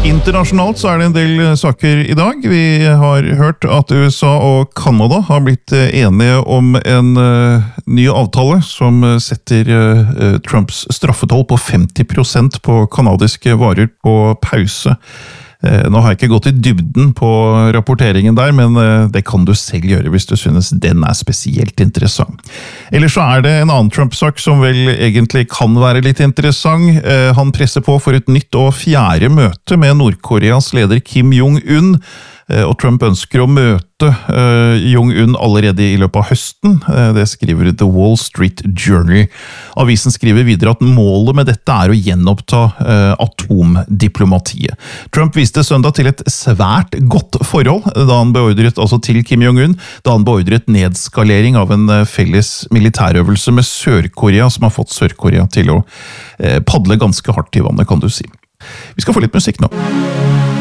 Internasjonalt så det en del saker i dag. Vi har hørt at USA og Kanada har blitt enige om en ny avtale som setter Trumps straffetoll på 50% på kanadiske varer på pause. Nå har jeg ikke gått i dybden på rapporteringen der, men det kan du selv gjøre hvis du synes den spesielt interessant. Ellers så det en annen Trump-sak som vel egentlig kan være litt interessant. Han presser på for et nytt og fjerde møte med Nord-Koreas leder Kim Jong-un, og Trump ønsker å møte Jong-un allerede i løpet av høsten. Det skriver The Wall Street Journal. Avisen skriver videre at målet med dette å gjenoppta atomdiplomatiet. Trump viste søndag til et svært godt forhold da han beordret, altså til Kim Jong-un, da han beordret nedskalering av en felles militærøvelse med Sør-Korea, som har fått Sør-Korea til å padle ganske hardt i vannet, kan du si. Vi skal få litt musikk nå.